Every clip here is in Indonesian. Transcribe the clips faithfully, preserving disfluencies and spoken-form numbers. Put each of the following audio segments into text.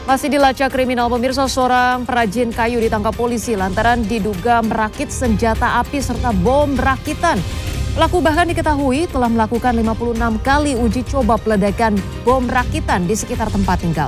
Masih dilacak kriminal, pemirsa, seorang perajin kayu ditangkap polisi lantaran diduga merakit senjata api serta bom rakitan. Pelaku bahkan diketahui telah melakukan lima puluh enam kali uji coba peledakan bom rakitan di sekitar tempat tinggal.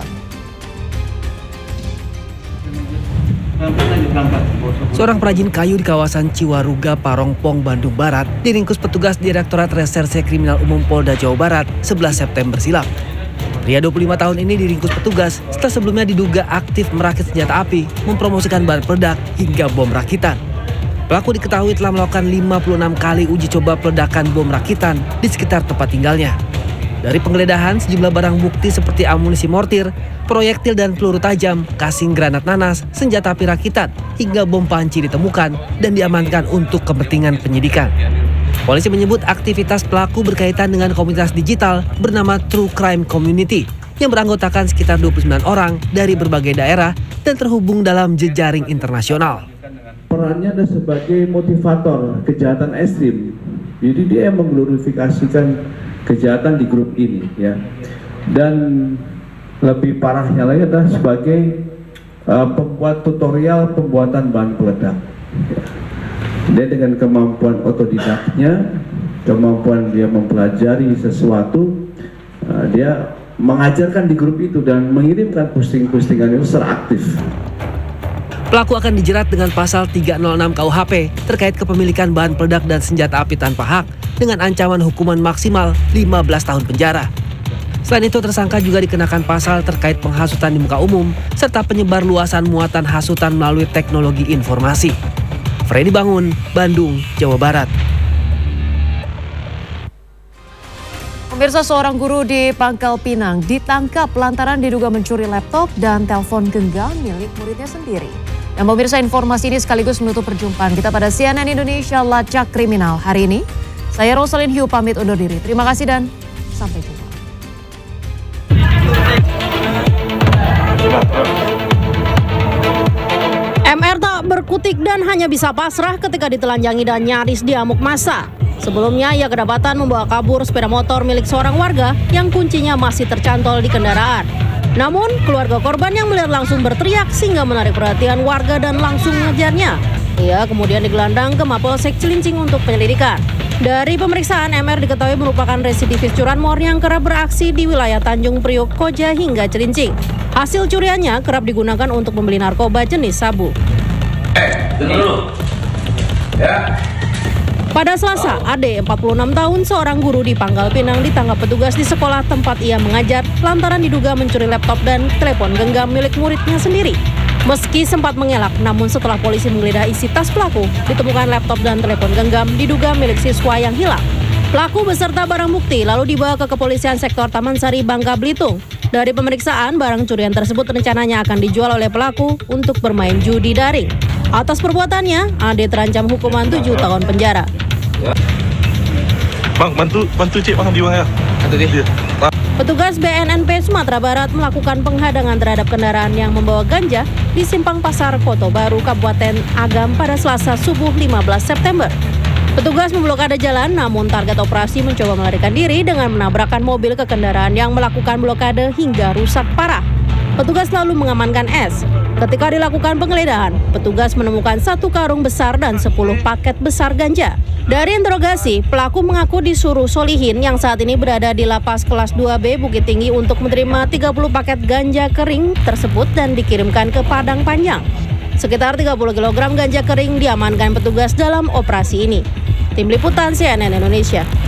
Seorang perajin kayu di kawasan Ciwaruga, Parongpong, Bandung Barat diringkus petugas Direktorat Reserse Kriminal Umum Polda Jawa Barat sebelas September silam. Pria dua puluh lima tahun ini diringkus petugas setelah sebelumnya diduga aktif merakit senjata api, mempromosikan bahan peledak hingga bom rakitan. Pelaku diketahui telah melakukan lima puluh enam kali uji coba peledakan bom rakitan di sekitar tempat tinggalnya. Dari penggeledahan, sejumlah barang bukti seperti amunisi mortir, proyektil dan peluru tajam, kasing granat nanas, senjata api rakitan, hingga bom panci ditemukan dan diamankan untuk kepentingan penyidikan. Polisi menyebut aktivitas pelaku berkaitan dengan komunitas digital bernama True Crime Community yang beranggotakan sekitar dua puluh sembilan orang dari berbagai daerah dan terhubung dalam jejaring internasional. Perannya adalah sebagai motivator kejahatan ekstrim. Jadi dia mengglorifikasikan kejahatan di grup ini, ya. Dan lebih parahnya lagi adalah sebagai uh, pembuat tutorial pembuatan bahan peledak. Ya. Dia dengan kemampuan otodidaknya, kemampuan dia mempelajari sesuatu, uh, dia mengajarkan di grup itu dan mengirimkan posting-postingan itu secara aktif. Pelaku akan dijerat dengan pasal tiga nol enam K U H P terkait kepemilikan bahan peledak dan senjata api tanpa hak dengan ancaman hukuman maksimal lima belas tahun penjara. Selain itu, tersangka juga dikenakan pasal terkait penghasutan di muka umum serta penyebar luasan muatan hasutan melalui teknologi informasi. Freddy Bangun, Bandung, Jawa Barat. Pemirsa, seorang guru di Pangkal Pinang ditangkap lantaran diduga mencuri laptop dan telepon genggam milik muridnya sendiri. Dan pemirsa, informasi ini sekaligus menutup perjumpaan kita pada C N N Indonesia Lacak Kriminal hari ini. Saya Rosalyn Hiu pamit undur diri. Terima kasih dan sampai jumpa. M R tak berkutik dan hanya bisa pasrah ketika ditelanjangi dan nyaris diamuk massa. Sebelumnya ia kedapatan membawa kabur sepeda motor milik seorang warga yang kuncinya masih tercantol di kendaraan. Namun keluarga korban yang melihat langsung berteriak sehingga menarik perhatian warga dan langsung mengejarnya. Ia kemudian digelandang ke Mapolsek Cilincing untuk penyelidikan. Dari pemeriksaan, M R diketahui merupakan residivis curanmor yang kerap beraksi di wilayah Tanjung Priok, Koja hingga Cilincing. Hasil curiannya kerap digunakan untuk membeli narkoba jenis sabu. Eh, dengar dulu. Ya. Pada Selasa, Ade, empat puluh enam tahun, seorang guru di Pangkal Pinang ditangkap petugas di sekolah tempat ia mengajar lantaran diduga mencuri laptop dan telepon genggam milik muridnya sendiri. Meski sempat mengelak, namun setelah polisi menggeledah isi tas pelaku, ditemukan laptop dan telepon genggam diduga milik siswa yang hilang. Pelaku beserta barang bukti lalu dibawa ke Kepolisian Sektor Taman Sari, Bangka Belitung. Dari pemeriksaan, barang curian tersebut rencananya akan dijual oleh pelaku untuk bermain judi daring. Atas perbuatannya, Ade terancam hukuman tujuh tahun penjara. Ya. Bang, bantu bantu cik bang di bang ya. Bantu dia. Petugas B N N P Sumatera Barat melakukan penghadangan terhadap kendaraan yang membawa ganja di Simpang Pasar Koto Baru, Kabupaten Agam pada Selasa subuh lima belas September. Petugas memblokade jalan, namun target operasi mencoba melarikan diri dengan menabrakkan mobil ke kendaraan yang melakukan blokade hingga rusak parah. Petugas lalu mengamankan S. Ketika dilakukan penggeledahan, petugas menemukan satu karung besar dan sepuluh paket besar ganja. Dari interogasi, pelaku mengaku disuruh Solihin yang saat ini berada di lapas kelas dua B Bukit Tinggi untuk menerima tiga puluh paket ganja kering tersebut dan dikirimkan ke Padang Panjang. Sekitar tiga puluh kilogram ganja kering diamankan petugas dalam operasi ini. Tim Liputan C N N Indonesia.